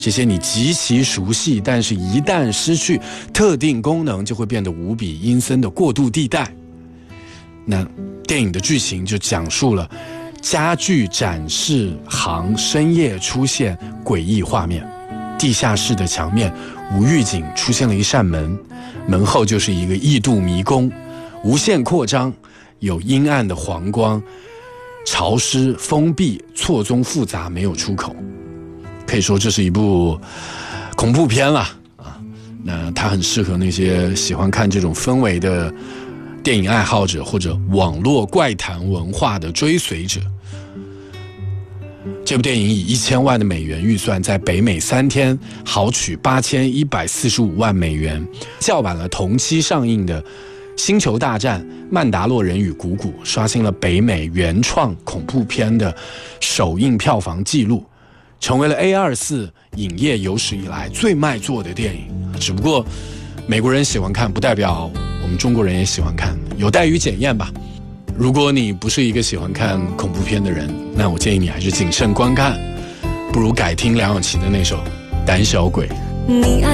这些你极其熟悉，但是一旦失去特定功能就会变得无比阴森的过渡地带。那电影的剧情就讲述了家具展示行深夜出现诡异画面，地下室的墙面无预警出现了一扇门，门后就是一个异度迷宫，无限扩张，有阴暗的黄光，潮湿封闭，错综复杂，没有出口。可以说这是一部恐怖片了啊！那它很适合那些喜欢看这种氛围的电影爱好者或者网络怪谈文化的追随者。这部电影以1000万的美元预算，在北美3天豪取8145万美元，叫板了同期上映的《星球大战：曼达洛人与谷谷》，刷新了北美原创恐怖片的首映票房纪录，成为了 A24 影业有史以来最卖座的电影。只不过美国人喜欢看，不代表我们中国人也喜欢看，有待于检验吧。如果你不是一个喜欢看恐怖片的人，那我建议你还是谨慎观看，不如改听梁咏琪的那首《胆小鬼》。